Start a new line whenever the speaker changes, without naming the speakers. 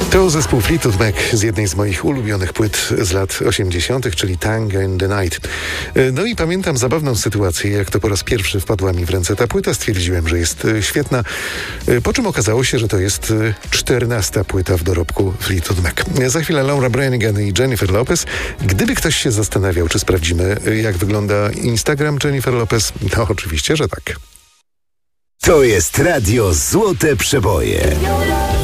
To zespół Fleetwood Mac z jednej z moich ulubionych płyt z lat 80., czyli Tango in the Night. No i pamiętam zabawną sytuację, jak to po raz pierwszy wpadła mi w ręce ta płyta. Stwierdziłem, że jest świetna, po czym okazało się, że to jest 14. płyta w dorobku Fleetwood Mac. Za chwilę Laura Branigan i Jennifer Lopez. Gdyby ktoś się zastanawiał, czy sprawdzimy, jak wygląda Instagram Jennifer Lopez, to oczywiście, że tak.
To jest Radio Złote Przeboje.